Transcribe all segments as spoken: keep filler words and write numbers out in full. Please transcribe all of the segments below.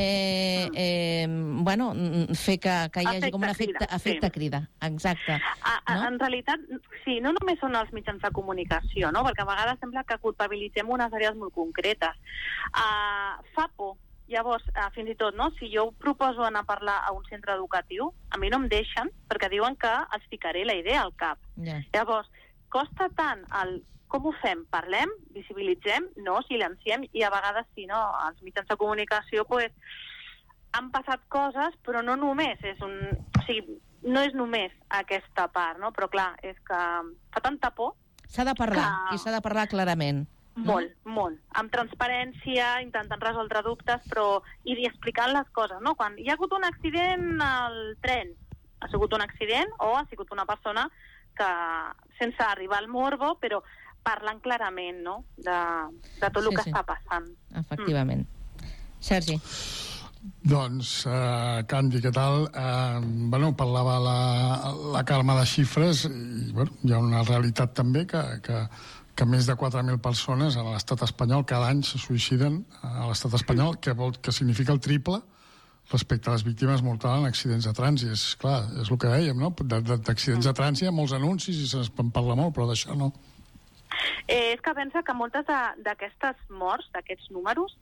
eh, eh, bueno, fer que, que hi hagi Efecte com un efecte, crida, efecte sí. crida. Exacte. A, a, No? En realitat, sí, no només són els mitjans de comunicació, no? Perquè a vegades sembla que culpabilitzem unes àrees molt concretes. Uh, fa por. Llavors, uh, fins i tot, no? Si jo proposo anar a parlar a un centre educatiu, a mi no em deixen, perquè diuen que els ficaré la idea al cap. Yeah. Llavors, costa tant el com ho fem? Parlem, visibilitzem, no silenciem, i a vegades sí, no? Els mitjans de comunicació, pues, han passat coses, però no només és un... O sigui, no és només aquesta part, no? Però clar, és que fa tanta por... S'ha de parlar, que... i s'ha de parlar clarament. Molt, no? molt. Amb transparència, intentant resoldre dubtes, però... I explicant les coses, no? Quan hi ha hagut un accident al tren, ha sigut un accident o ha sigut una persona que, sense arribar al morbo, però parlant clarament, no?, de, de tot sí, el que sí. està passant. Efectivament. Mm. Sergi. Doncs, uh, Candy, què tal? Uh, bueno, parlava la, la Carme de xifres i, bueno, hi ha una realitat també que, que, que més de quatre mil persones a l'estat espanyol cada any se suïciden a l'estat espanyol, que, vol, que significa el triple respecte a les víctimes mortals en accidents de trànsit. És clar, és el que dèiem, no? D'accidents de trànsit hi ha molts anuncis i se'n parla molt, però d'això no. Eh, és que pensa que moltes d'aquestes morts, d'aquests números,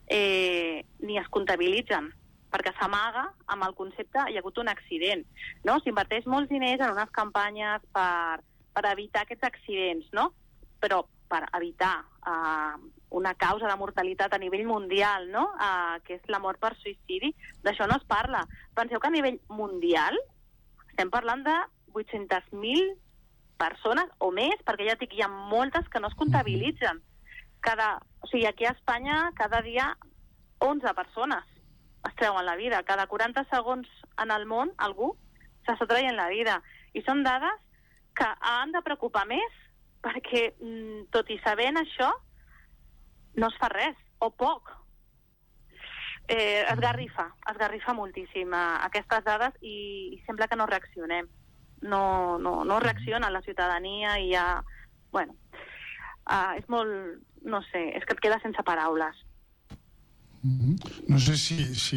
eh, ni es comptabilitzen, perquè s'amaga amb el concepte hi ha hagut un accident, no? S'inverteix molts diners en unes campanyes per, per evitar aquests accidents, no? Però per evitar eh, una causa de mortalitat a nivell mundial, no? Eh, que és la mort per suïcidi, d'això no es parla. Penseu que a nivell mundial estem parlant de vuit-centes mil persones o més, perquè ja dic, hi ha moltes que no es comptabilitzen. Cada, o sigui, aquí a Espanya cada dia onze persones es treuen la vida. Cada quaranta segons en el món algú s'està traient la vida. I són dades que han de preocupar més perquè, tot i sabent això, no es fa res, o poc. Eh, esgarrifa, esgarrifa moltíssim a aquestes dades i, i sembla que no reaccionem. No, no, no reacciona la ciutadania i ja... Bueno, uh, és molt... No sé, és que et queda sense paraules. Mm-hmm. No sé si... si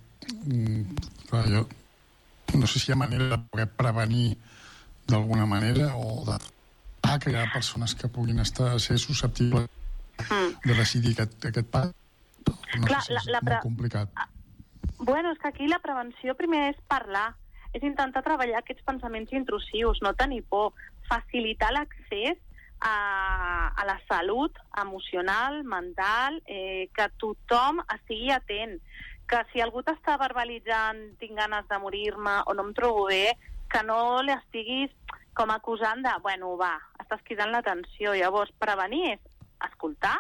mm, clar, jo, no sé si hi ha manera de poder prevenir d'alguna manera o de ah, que hi ha persones que puguin estar ser susceptibles mm. de decidir aquest, aquest pas. No clar, sé si és la, la pre... molt complicat. Bueno, és que aquí la prevenció primer és parlar, és intentar treballar aquests pensaments intrusius, no tenir por, facilitar l'accés a, a la salut emocional, mental, eh, que tothom estigui atent, que si algú t'està verbalitzant tinc ganes de morir-me o no em trobo bé, que no li estiguis com acusant de, bueno, va, estàs cridant l'atenció. Llavors, prevenir és escoltar,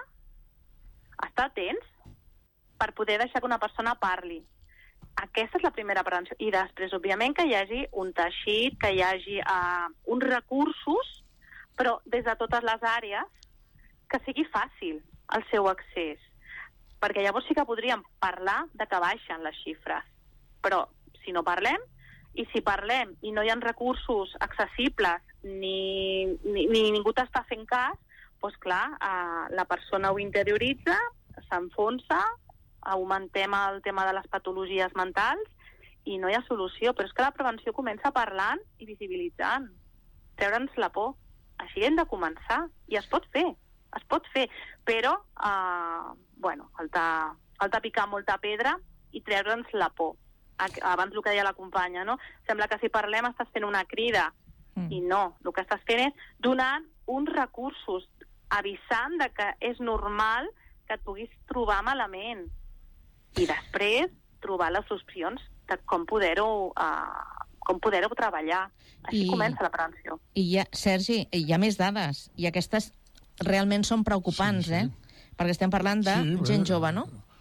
estar atents per poder deixar que una persona parli. Aquesta és la primera prevenció. I després, òbviament, que hi hagi un teixit, que hi hagi uh, uns recursos, però des de totes les àrees, que sigui fàcil el seu accés. Perquè llavors sí que podríem parlar de que baixen les xifres. Però si no parlem, i si parlem i no hi ha recursos accessibles, ni, ni, ni ningú t'està fent cas, doncs clar, uh, la persona ho interioritza, s'enfonsa, augmentem el tema de les patologies mentals i no hi ha solució. Però és que la prevenció comença parlant i visibilitzant, treure'ns la por. Així hem de començar, i es pot fer, es pot fer, però eh, bueno, falta, falta picar molta pedra i treure'ns la por. Abans el que deia la companya, no? Sembla que si parlem estàs fent una crida, mm. i no, el que estàs fent és donant uns recursos, avisant de que és normal que et puguis trobar malament. I després trobar les opcions de com poder-ho uh, com poder-ho treballar. Així I, comença la prevenció. I ja, Sergi, hi ha més dades, i aquestes realment són preocupants, sí, sí. eh? Perquè estem parlant de sí, gent bé, jove, no?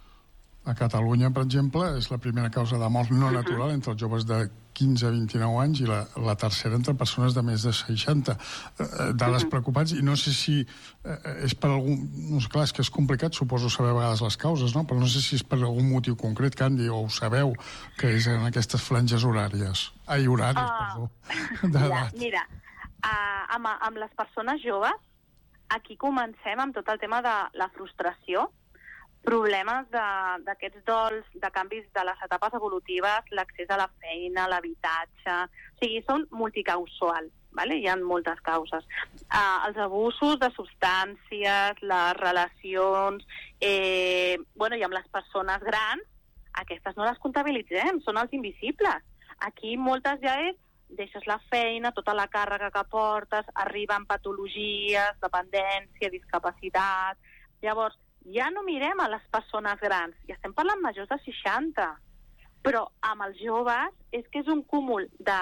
A Catalunya, per exemple, és la primera causa de mort no natural uh-huh. entre els joves de quinze a vint-i-nou anys i la, la tercera entre persones de més de seixanta. Eh, dades uh-huh. preocupants, i no sé si eh, és per algun... No sé, clar, és que és complicat, suposo, saber a vegades les causes, no? Però no sé si és per algun motiu concret, Candy, o ho sabeu, que és en aquestes franges horàries. Ai, horàries, uh, perdó, d'edat. Mira, mira uh, amb, amb les persones joves, aquí comencem amb tot el tema de la frustració, problemes d'aquests dols, de canvis de les etapes evolutives, l'accés a la feina, l'habitatge... O sigui, són multicausals, vale? Hi ha moltes causes. Uh, els abusos de substàncies, les relacions... Eh, bueno, i amb les persones grans, aquestes no les comptabilitzem, són els invisibles. Aquí moltes ja és deixes la feina, tota la càrrega que portes, arriben patologies, dependència, discapacitat... Llavors, ja no mirem a les persones grans, ja estem parlant majors de seixanta, però amb els joves és que és un cúmul de,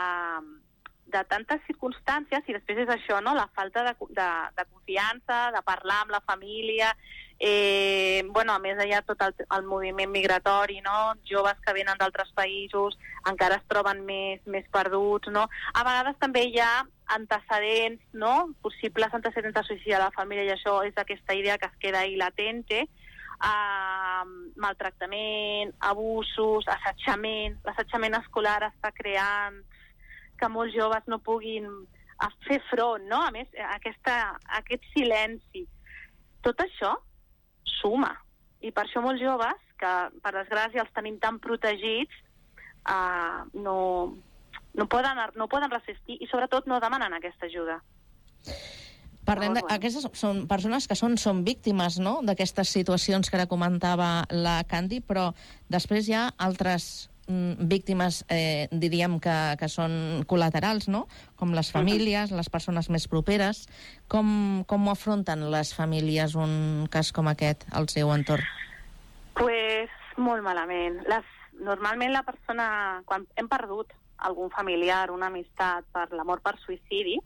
de tantes circumstàncies, i després és això, no? La falta de, de, de confiança, de parlar amb la família, eh, bueno, a més hi ha tot el, el moviment migratori, no? Joves que venen d'altres països encara es troben més, més perduts, no? A vegades també hi ha antecedents, no? Possibles antecedents de suïcidi a la família, i això és aquesta idea que es queda ahí latente, uh, maltractament, abusos, assetjament. L'assetjament escolar està creant que molts joves no puguin fer front, no? A més, aquesta, aquest silenci. Tot això suma. I per això molts joves, que per desgràcia els tenim tan protegits, uh, no... No poden, no poden resistir i, sobretot, no demanen aquesta ajuda. Parlem de, aquestes són persones que són, són víctimes, no?, d'aquestes situacions que ara comentava la Candy, però després hi ha altres mm, víctimes, eh, diríem, que, que són col·laterals, no?, com les famílies, uh-huh. les persones més properes. Com, com ho afronten les famílies un cas com aquest al seu entorn? Pues molt malament. Les, normalment la persona, quan hem perdut algun familiar, una amistat per la mort per suïcidi,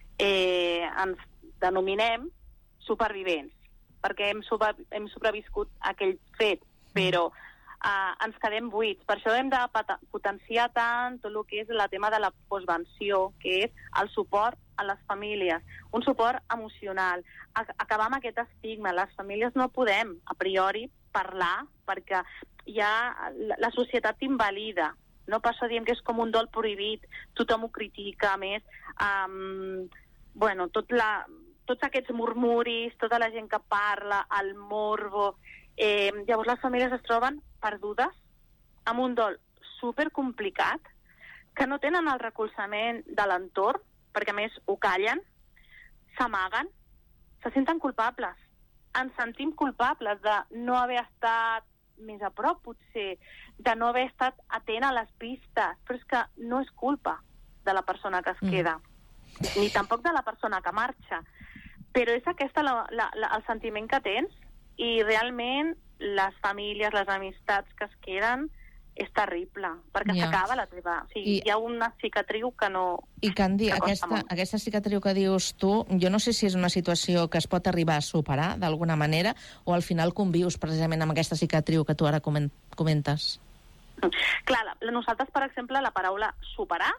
eh, ens denominem supervivents, perquè hem, super, hem sobreviscut a aquell fet, però eh, ens quedem buits. Per això hem de potenciar tant tot el que és el tema de la postvenció, que és el suport a les famílies, un suport emocional, acabar amb aquest estigma. Les famílies no podem, a priori, parlar, perquè ja la societat t'invalida. No? Per això diem que és com un dol prohibit, tothom ho critica, a més, um, bueno, tot la, tots aquests murmuris, tota la gent que parla, el morbo, eh, llavors les famílies es troben perdudes, amb un dol supercomplicat, que no tenen el recolzament de l'entorn, perquè a més ho callen, s'amaguen, se senten culpables, ens sentim culpables de no haver estat més a prop, potser, de no haver estat atent a les pistes, però és que no és culpa de la persona que es queda, mm. ni tampoc de la persona que marxa, però és aquesta la, la, la, el sentiment que tens, i realment les famílies, les amistats que es queden, és terrible, perquè ja. s'acaba la teva... O sigui, I... hi ha una cicatriu que no... I Candy, aquesta, aquesta cicatriu que dius tu, jo no sé si és una situació que es pot arribar a superar d'alguna manera, o al final convius precisament amb aquesta cicatriu que tu ara comentes. Clar, nosaltres, per exemple, la paraula superar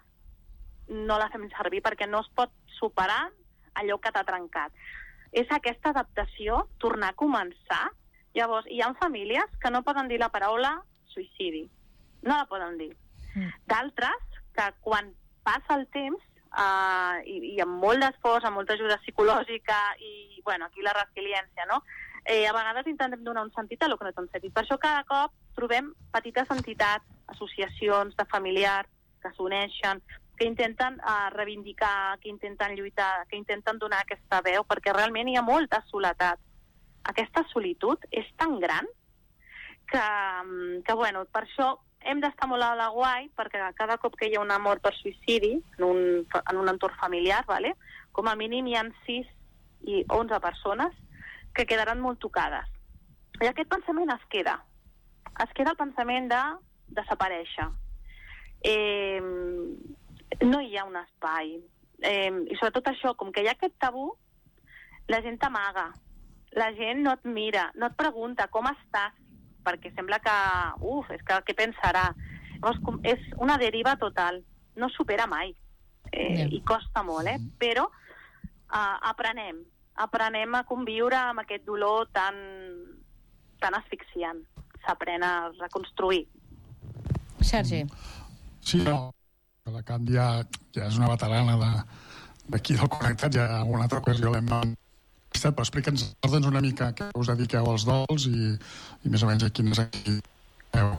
no la fem servir perquè no es pot superar allò que t'ha trencat. És aquesta adaptació, tornar a començar. Llavors, hi ha famílies que no poden dir la paraula suïcidi. No la poden dir. Mm. D'altres, que quan passa el temps, uh, i, i amb molt d'esforç, amb molta ajuda psicològica, i, bueno, aquí la resiliència, no? Eh, a vegades intentem donar un sentit a lo que no té un sentit. Per això cada cop trobem petites entitats, associacions de familiars que s'uneixen, que intenten uh, reivindicar, que intenten lluitar, que intenten donar aquesta veu, perquè realment hi ha molta soledat. Aquesta solitud és tan gran que, que bueno, per això hem d'estar molt a la guai, perquè cada cop que hi ha una mort per suïcidi en un, en un entorn familiar, vale? Com a mínim hi ha sis i onze persones que quedaran molt tocades. I aquest pensament es queda. Es queda el pensament de desaparèixer. Eh, no hi ha un espai. Eh, I sobretot això, com que hi ha aquest tabú, la gent t'amaga. La gent no et mira, no et pregunta com estàs, perquè sembla que, uf, és que què pensarà? Llavors, és una deriva total, no supera mai, eh, yeah. i costa molt, eh? Però uh, aprenem, aprenem a conviure amb aquest dolor tan, tan asfixiant, s'aprèn a reconstruir. Sergi. Sí, no, la Candy ja, ja és una veterana d'aquí de, del Connectat, ja alguna altra ocasió l'hem però explica'ns doncs, una mica què us dediqueu als dols i, i més o menys a quines activitats.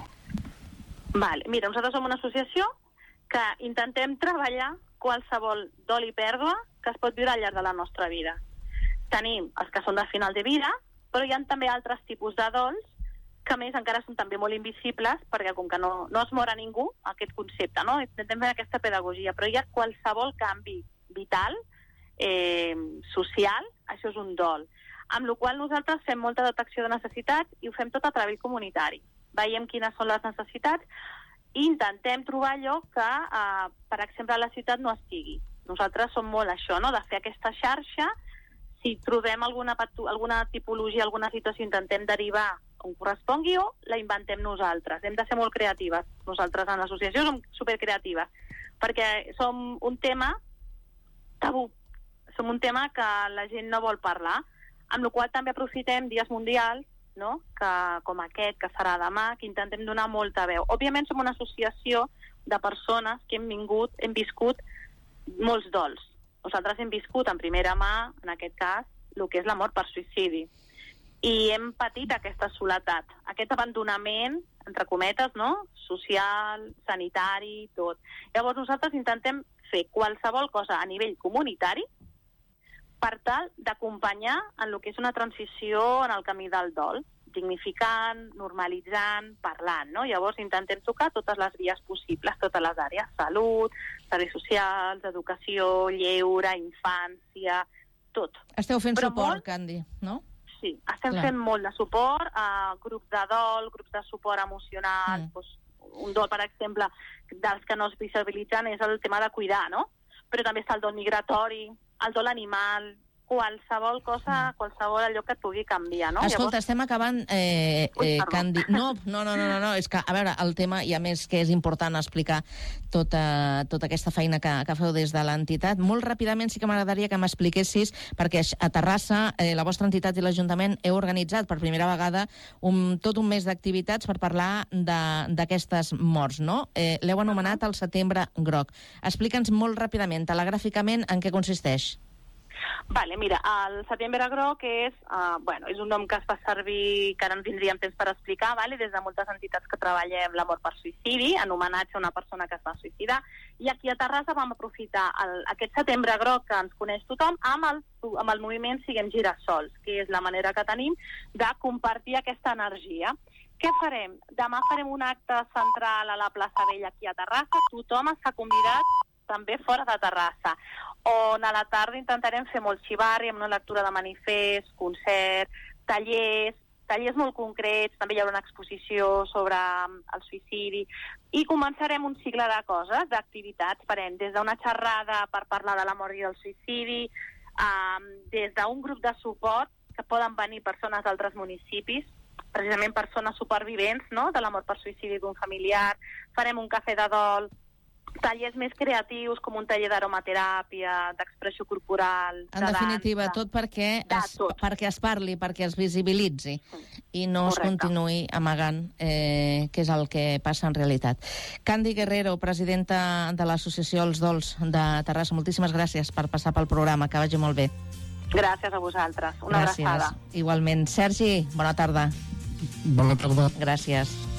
Vale. Mira, nosaltres som una associació que intentem treballar qualsevol dol i pèrdua que es pot viure al llarg de la nostra vida. Tenim els que són de final de vida, però hi ha també altres tipus de dols que a més encara són també molt invisibles perquè com que no, no es mor a ningú aquest concepte, no? Intentem fer aquesta pedagogia, però hi ha qualsevol canvi vital, eh, social, això és un dol. Amb la qual nosaltres fem molta detecció de necessitats i ho fem tot a nivell comunitari. Veiem quines són les necessitats i intentem trobar allò que, eh, per exemple, a la ciutat no estigui. Nosaltres som molt això, no?, de fer aquesta xarxa. Si trobem alguna, alguna tipologia, alguna situació, intentem derivar on correspongui o la inventem nosaltres. Hem de ser molt creatives. Nosaltres en l'associació som supercreatives perquè som un tema tabú. Som un tema que la gent no vol parlar, amb la qual també aprofitem dies mundials, no?, que, com aquest, que serà demà, que intentem donar molta veu. Òbviament som una associació de persones que hem vingut, hem viscut molts dols. Nosaltres hem viscut en primera mà, en aquest cas, el que és la mort per suïcidi. I hem patit aquesta soledat, aquest abandonament, entre cometes, no?, social, sanitari, tot. Llavors nosaltres intentem fer qualsevol cosa a nivell comunitari per tal d'acompanyar en el que és una transició en el camí del dol, dignificant, normalitzant, parlant, no? Llavors intentem tocar totes les vies possibles, totes les àrees, salut, serveis socials, educació, lleure, infància, tot. Esteu fent Però suport, molt... Candy, no? Sí, estem Clar. fent molt de suport a grups de dol, grups de suport emocional, mm. doncs, un dol, per exemple, dels que no es visibilitzen és el tema de cuidar, no? Però també està el dol migratori, el dol animal, qualsevol cosa, qualsevol allò que et pugui canviar, no? Escolta, Llavors... estem acabant, eh, Ui, eh, perdó. Candy... No, no, no, no, no, és que, a veure, el tema, i a més que és important explicar tota, tota aquesta feina que, que feu des de l'entitat. Molt ràpidament sí que m'agradaria que m'expliquessis, perquè a Terrassa eh, la vostra entitat i l'Ajuntament heu organitzat per primera vegada un, tot un mes d'activitats per parlar d'aquestes morts, no? Eh, l'heu anomenat el Setembre Groc. Explica'ns molt ràpidament, telegràficament, en què consisteix. Vale, mira, el Setembre Groc és, uh, bueno, és un nom que es fa servir, que ara no tindríem temps per explicar, vale? Des de moltes entitats que treballem la mort per suïcidi, en homenatge a una persona que es va suïcidar, i aquí a Terrassa vam aprofitar el, aquest Setembre Groc que ens coneix tothom amb el, amb el moviment Siguem Girassols, que és la manera que tenim de compartir aquesta energia. Què farem? Demà farem un acte central a la plaça Vella aquí a Terrassa, tothom està convidat també fora de Terrassa, on a la tarda intentarem fer molt xivarri amb una lectura de manifest, concert, tallers, tallers molt concrets, també hi haurà una exposició sobre el suïcidi, i començarem un cicle de coses, d'activitats, farem des d'una xerrada per parlar de la mort i del suïcidi, um, des d'un grup de suport, que poden venir persones d'altres municipis, precisament persones supervivents, no?, de la mort per suïcidi d'un familiar, farem un cafè de dol, tallers més creatius, com un taller d'aromateràpia, d'expressió corporal, en de definitiva, dansa. tot perquè es, tot. perquè es parli, perquè es visibilitzi i no Correcte. es continuï amagant, eh, que és el que passa en realitat. Candy Guerrero, presidenta de l'associació Els Dols de Terrassa, moltíssimes gràcies per passar pel programa, que vagi molt bé. Gràcies a vosaltres. Una gràcies. abraçada. Igualment. Sergi, bona tarda. Bona tarda. Gràcies.